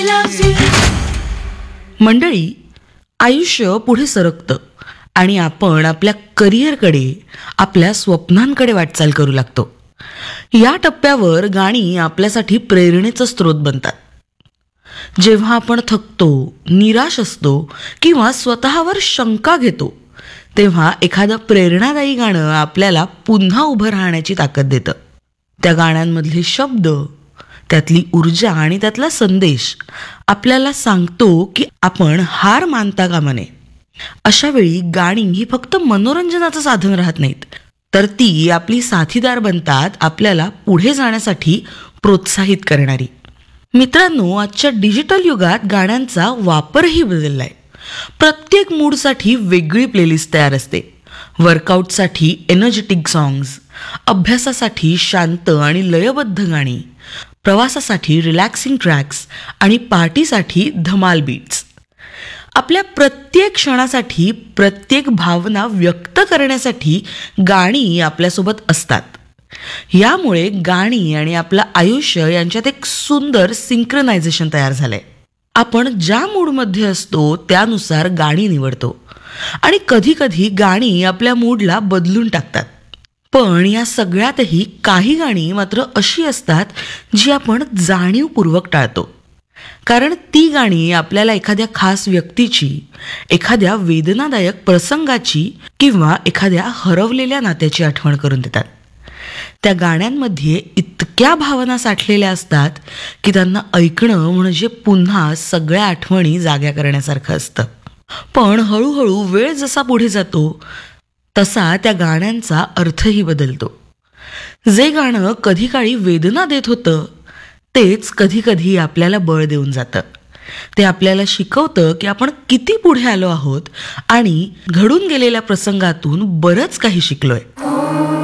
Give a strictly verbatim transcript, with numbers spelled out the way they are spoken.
मंडळी, आयुष्य पुढे सरकतं आणि आपण आपल्या करिअरकडे, आपल्या स्वप्नांकडे वाटचाल करू लागतो. या टप्प्यावर गाणी आपल्यासाठी प्रेरणेचा स्रोत बनतात. जेव्हा आपण थकतो, निराश असतो किंवा स्वतःवर शंका घेतो, तेव्हा एखादं प्रेरणादायी गाणं आपल्याला पुन्हा उभं राहण्याची ताकद देतं. त्या गाण्यांमधले शब्द, त्यातली ऊर्जा आणि त्यातला संदेश आपल्याला सांगतो की आपण हार मानता कामा नये. अशा वेळी गाणी ही फक्त मनोरंजनाचं साधन राहत नाहीत, तर ती आपली साथीदार बनतात, आपल्याला पुढे जाण्यासाठी प्रोत्साहित करणारी. मित्रांनो, आजच्या डिजिटल युगात गाण्यांचा वापरही बदललाय. प्रत्येक मूडसाठी वेगळी प्लेलिस्ट तयार असते. वर्कआउटसाठी एनर्जेटिक सॉंग्स, अभ्यासासाठी शांत आणि लयबद्ध गाणी, प्रवासासाठी रिलॅक्सिंग ट्रॅक्स आणि पार्टीसाठी धमाल बीट्स. आपल्या प्रत्येक क्षणासाठी, प्रत्येक भावना व्यक्त करण्यासाठी गाणी आपल्यासोबत असतात. यामुळे गाणी आणि आपलं आयुष्य यांच्यात एक सुंदर सिंक्रोनायझेशन तयार झालंय. आपण ज्या मूडमध्ये असतो त्यानुसार गाणी निवडतो आणि कधी कधी गाणी आपल्या मूडला बदलून टाकतात. पण या सगळ्यातही काही गाणी मात्र अशी असतात जी आपण जाणीवपूर्वक टाळतो, कारण ती गाणी आपल्याला एखाद्या खास व्यक्तीची, एखाद्या वेदनादायक प्रसंगाची किंवा एखाद्या हरवलेल्या नात्याची आठवण करून देतात. त्या गाण्यांमध्ये इतक्या भावना साठलेल्या असतात की त्यांना ऐकणं म्हणजे पुन्हा सगळ्या आठवणी जाग्या करण्यासारखं असतं. पण हळूहळू वेळ जसा पुढे जातो तसा त्या गाण्यांचा अर्थही बदलतो. जे गाणं कधी काळी वेदना देत होतं तेच कधी कधी आपल्याला बळ देऊन जातं. ते आपल्याला शिकवतं की आपण किती पुढे आलो आहोत आणि घडून गेलेल्या प्रसंगातून बरंच काही शिकलोय.